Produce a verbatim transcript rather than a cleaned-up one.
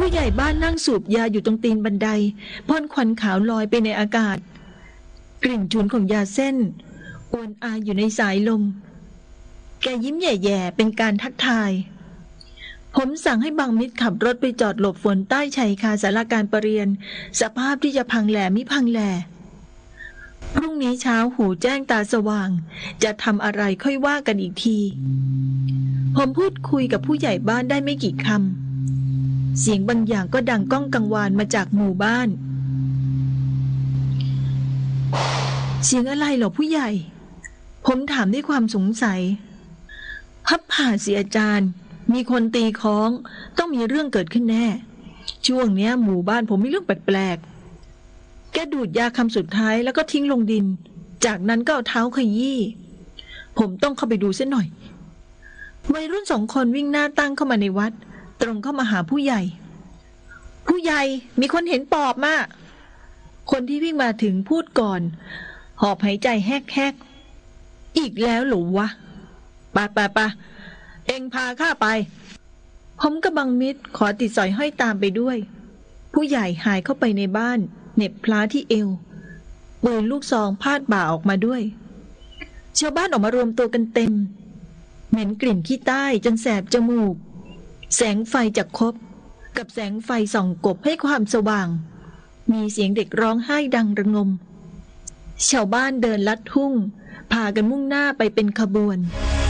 ผู้ใหญ่บ้านนั่งสูบยาอยู่ตรงตีนบันไดพ่นควันขาวลอยไปในอากาศกลิ่นฉุนของยาเส้นอวนอายอยู่ในสายลมแกยิ้มแย่ๆเป็นการทักทายผมสั่งให้บังมิตรขับรถไปจอดหลบฝนใต้ชายคาศาลาการประเรียนสภาพที่จะพังแหล่มิพังแหล่พรุ่งนี้เช้าหูแจ้งตาสว่างจะทำอะไรค่อยว่ากันอีกทีผมพูดคุยกับผู้ใหญ่บ้านได้ไม่กี่คำเสียงบางอย่างก็ดังก้องกังวานมาจากหมู่บ้านเสียงอะไรเหรอผู้ใหญ่ผมถามด้วยความสงสัยพับผ่าเสียอาจารย์มีคนตีค้องต้องมีเรื่องเกิดขึ้นแน่ช่วงเนี้ยหมู่บ้านผมมีเรื่องแปลกๆแกดูดยาคำสุดท้ายแล้วก็ทิ้งลงดินจากนั้นก็เอาเท้าขยี้ผมต้องเข้าไปดูเสียหน่อยวัยรุ่นสองคนวิ่งหน้าตั้งเข้ามาในวัดตรงเข้ามาหาผู้ใหญ่ผู้ใหญ่มีคนเห็นปอบมาคนที่วิ่งมาถึงพูดก่อนหอบหายใจแฮกๆอีกแล้วหรอวะปะปะปะเอ็งพาข้าไปผมกับบังมิตรขอติดสอยห้อยตามไปด้วยผู้ใหญ่หายเข้าไปในบ้านเหน็บพลาที่เอวปืนลูกซองพาดบ่าออกมาด้วยชาวบ้านออกมารวมตัวกันเต็มเหม็นกลิ่นขี้ใต้จนแสบจมูกแสงไฟจากคบกับแสงไฟส่องกบให้ความสว่างมีเสียงเด็กร้องไห้ดังระงมชาวบ้านเดินลัดทุ่งพากันมุ่งหน้าไปเป็นขบวน